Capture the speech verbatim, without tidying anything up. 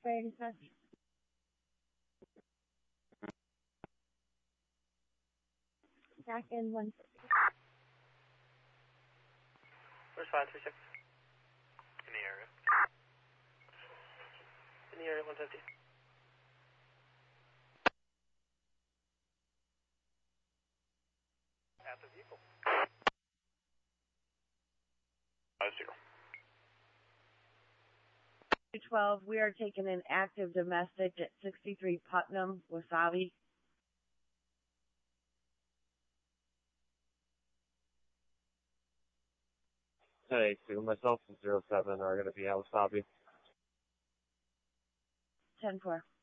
Fire dispatch. Back in one fifty. Where's five three six? In the area. In the area, one fifty. At the vehicle. Five zero. two twelve, we are taking an active domestic at sixty-three Putnam, Wasabi. Hey, so myself and zero seven are going to be at Wasabi. ten four.